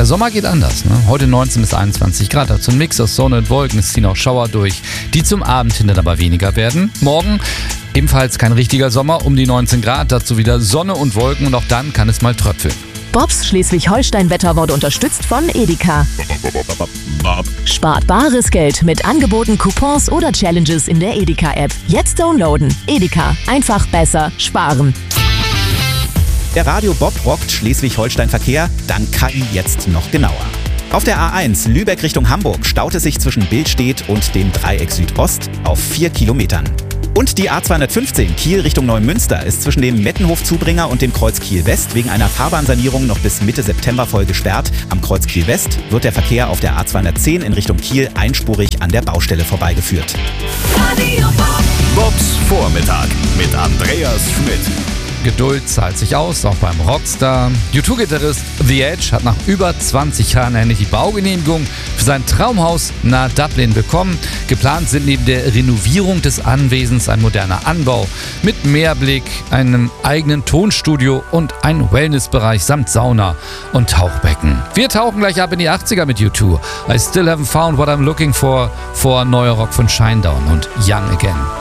Der Sommer geht anders, ne? Heute 19 bis 21 Grad, dazu ein Mix aus Sonne und Wolken. Es ziehen auch Schauer durch, die zum Abend hin dann aber weniger werden. Morgen ebenfalls kein richtiger Sommer, um die 19 Grad, dazu wieder Sonne und Wolken und auch dann kann es mal tröpfeln. Bobs Schleswig-Holstein-Wetter wurde unterstützt von Edeka. Spart bares Geld mit Angeboten, Coupons oder Challenges in der Edeka-App. Jetzt downloaden. Edeka. Einfach besser sparen. Der Radio Bob rockt Schleswig-Holstein-Verkehr, dank KI jetzt noch genauer. Auf der A1 Lübeck Richtung Hamburg staut es sich zwischen Billstedt und dem Dreieck Südost auf 4 Kilometern. Und die A215 Kiel Richtung Neumünster ist zwischen dem Mettenhof-Zubringer und dem Kreuz Kiel-West wegen einer Fahrbahnsanierung noch bis Mitte September voll gesperrt. Am Kreuz Kiel-West wird der Verkehr auf der A210 in Richtung Kiel einspurig an der Baustelle vorbeigeführt. Radio Bob. Bobs Vormittag mit Andreas Schmidt. Geduld zahlt sich aus, auch beim Rockstar. U2-Gitarrist The Edge hat nach über 20 Jahren endlich die Baugenehmigung für sein Traumhaus nahe Dublin bekommen. Geplant sind neben der Renovierung des Anwesens ein moderner Anbau mit Meerblick, einem eigenen Tonstudio und ein Wellnessbereich samt Sauna und Tauchbecken. Wir tauchen gleich ab in die 80er mit U2. I Still Haven't Found What I'm Looking For, neuer Rock von Shinedown und Young Again.